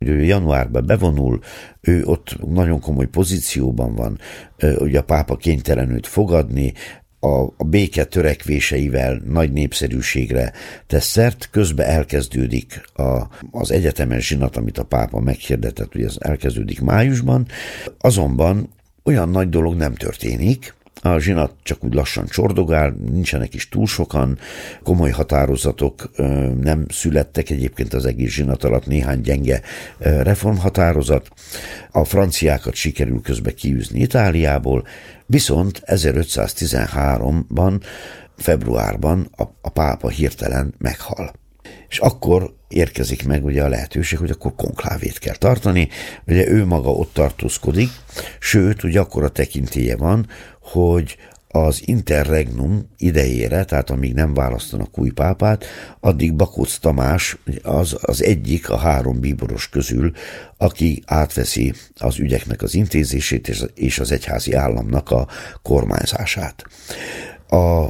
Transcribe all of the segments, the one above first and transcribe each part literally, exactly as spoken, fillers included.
hogy ő januárban bevonul, ő ott nagyon komoly pozícióban van, hogy a pápa kénytelen őt fogadni, a, a béke törekvéseivel nagy népszerűségre tesz szert, közben elkezdődik a, az egyetemes zsinat, amit a pápa meghirdetett, hogy ez elkezdődik májusban, azonban olyan nagy dolog nem történik, a zsinat csak úgy lassan csordogál, nincsenek is túl sokan, komoly határozatok nem születtek, egyébként az egész zsinat alatt néhány gyenge reformhatározat. A franciákat sikerül közben kiűzni Itáliából, viszont ezerötszáztizenháromban, februárban a, a pápa hirtelen meghal. És akkor érkezik meg ugye a lehetőség, hogy akkor konklávét kell tartani, ugye ő maga ott tartózkodik, sőt, ugye akkor a tekintélye van, hogy az interregnum idejére, tehát amíg nem választanak új pápát, addig Bakócz Tamás az, az egyik a három bíboros közül, aki átveszi az ügyeknek az intézését és az egyházi államnak a kormányzását. A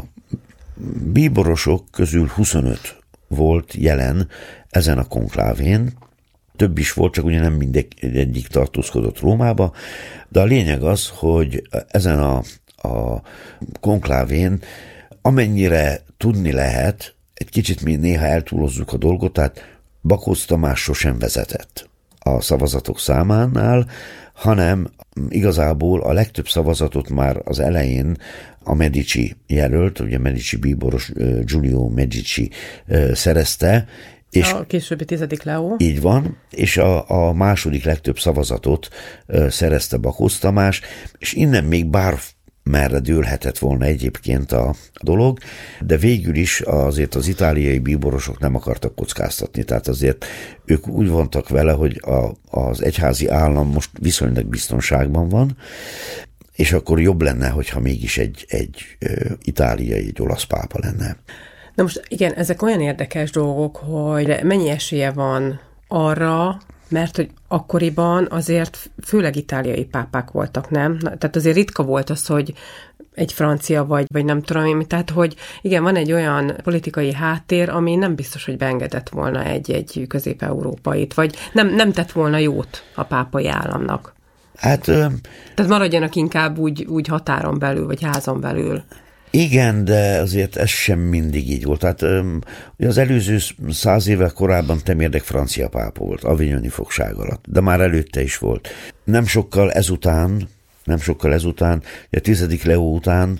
bíborosok közül huszonöt volt jelen ezen a konklávén, több is volt, csak ugye nem mindegyik tartózkodott Rómába, de a lényeg az, hogy ezen a, a konklávén amennyire tudni lehet, egy kicsit mi néha eltúlozzuk a dolgot, tehát Bakócz Tamás sosem vezetett a szavazatok számánál, hanem igazából a legtöbb szavazatot már az elején a Medici jelölt, ugye Medici bíboros Giulio Medici szerezte, és a későbbi tizedik Leó. Így van, és a, a második legtöbb szavazatot szerezte Bakócz Tamás, és innen még bár merre dőlhetett volna egyébként a dolog, de végül is azért az itáliai bíborosok nem akartak kockáztatni, tehát azért ők úgy vontak vele, hogy a, az egyházi állam most viszonylag biztonságban van, és akkor jobb lenne, hogyha mégis egy, egy itáliai, egy olasz pápa lenne. Na most igen, ezek olyan érdekes dolgok, hogy mennyi esélye van arra, mert hogy akkoriban azért főleg itáliai pápák voltak, nem? Tehát azért ritka volt az, hogy egy francia vagy, vagy nem tudom én, tehát hogy igen, van egy olyan politikai háttér, ami nem biztos, hogy beengedett volna egy-egy közép-európait, vagy nem, nem tett volna jót a pápai államnak. Hát... Tehát maradjanak inkább úgy, úgy határon belül, vagy házon belül. Igen, de azért ez sem mindig így volt. Tehát az előző száz évvel korábban Temérdek francia pápa volt, avignoni fogság alatt, de már előtte is volt. Nem sokkal ezután, nem sokkal ezután, a tizedik Leó után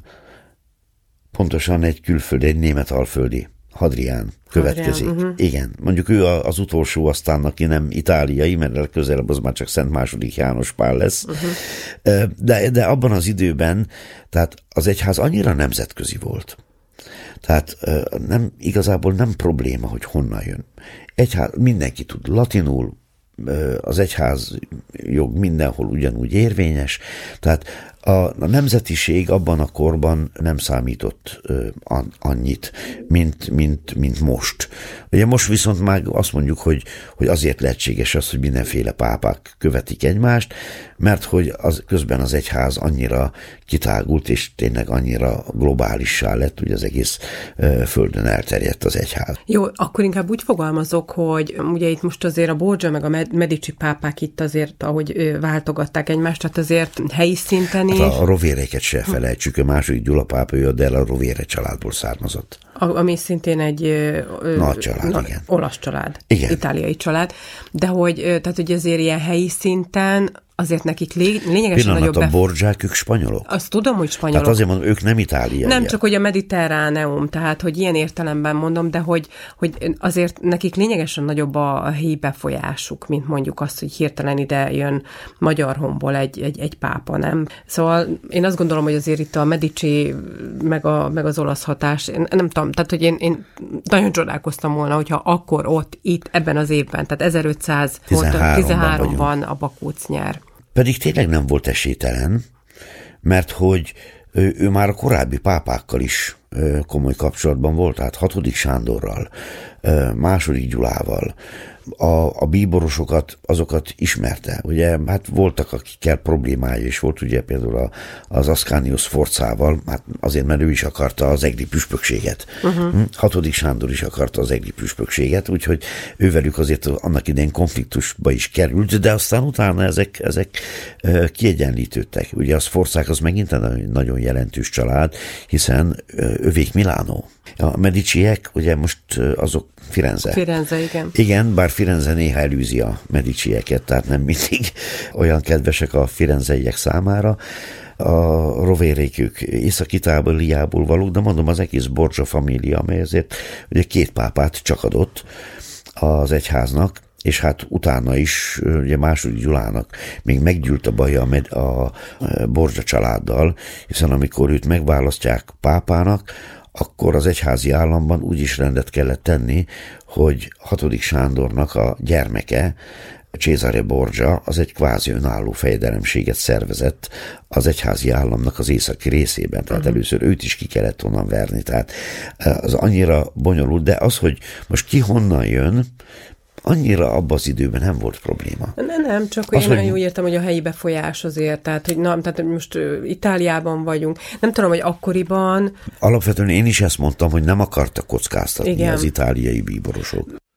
pontosan egy külföldi, egy német alföldi, Hadrián következik. Hadrián, uh-huh. Igen, mondjuk ő az utolsó aztán, aki nem itáliai, mert legközelebb az már csak Szent második János Pál lesz. Uh-huh. De, de abban az időben, tehát az egyház annyira nemzetközi volt. Tehát nem, igazából nem probléma, hogy honnan jön. Egyház, mindenki tud latinul, az egyház jog mindenhol ugyanúgy érvényes, tehát a, a nemzetiség abban a korban nem számított uh, annyit, mint, mint, mint most. Ugye most viszont már azt mondjuk, hogy, hogy azért lehetséges az, hogy mindenféle pápák követik egymást, mert hogy az, közben az egyház annyira kitágult, és tényleg annyira globálissá lett, hogy az egész uh, földön elterjedt az egyház. Jó, akkor inkább úgy fogalmazok, hogy ugye itt most azért a Borgia meg a Medici pápák itt azért, ahogy váltogatták egymást, tehát azért helyi szinten is. Hát a Rovéreket se felejtsük, a második Gyula pápa jött, de a Rovére családból származott. A, ami szintén egy nagy család, na, igen. Olasz család, igen. Itáliai család, de hogy, tehát hogy azért ilyen helyi szinten azért nekik lé, lényegesen Pillanat, nagyobb... Pillanat, a Borgiák, ők spanyolok? Azt tudom, hogy spanyolok. Tehát azért mondom, ők nem itáliaiak. Nem csak, hogy a mediterráneum, tehát, hogy ilyen értelemben mondom, de hogy, hogy azért nekik lényegesen nagyobb a helyi befolyásuk, mint mondjuk azt, hogy hirtelen ide jön magyar honból egy, egy, egy pápa, nem? Szóval én azt gondolom, hogy azért itt a Medici meg, a, meg az olasz hatás, én nem tudom, tehát, hogy én, én nagyon csodálkoztam volna, hogyha akkor ott, itt, ebben az évben, tehát ezerötszáztizenháromban a Bakócz nyer. Pedig tényleg nem volt esélytelen, mert hogy ő, ő már a korábbi pápákkal is komoly kapcsolatban volt, tehát hatodik Sándorral, második Gyulával. A, a bíborosokat, azokat ismerte. Ugye, hát voltak, akikkel problémája is volt, ugye például a, az Ascanius Sforzával, hát azért, mert ő is akarta az egri püspökséget. Uh-huh. Hatodik Sándor is akarta az egri püspökséget, úgyhogy ővelük azért annak idején konfliktusba is került, de aztán utána ezek, ezek kiegyenlítődtek. Ugye a Sforzák az megint egy nagyon jelentős család, hiszen övék Milánó. A Mediciek, ugye most azok Firenze. Firenze, igen. Igen, bár Firenze néha elűzi a Medicieket, tehát nem mindig olyan kedvesek a firenzeiek számára. A rovérék ők Észak-Itáliából valók, de mondom, az egész Borgia família, amely azért ugye két pápát csak adott az egyháznak, és hát utána is, ugye második Gyulának még meggyűlt a baja a, a Borgia családdal, hiszen amikor őt megválasztják pápának, akkor az egyházi államban úgy is rendet kellett tenni, hogy hatodik Sándornak a gyermeke, Cesare Borgia, az egy kvázi önálló fejedelemséget szervezett az egyházi államnak az északi részében, tehát uh-huh. először őt is ki kellett onnan verni, tehát az annyira bonyolult, de az, hogy most ki honnan jön, annyira abban az időben nem volt probléma. Nem, nem, csak az, én hogy... nagyon jó értem, hogy a helyi befolyás azért, tehát, hogy na, tehát most Itáliában vagyunk, nem tudom, hogy akkoriban... Alapvetően én is ezt mondtam, hogy nem akartak kockáztatni igen. az itáliai bíborosok.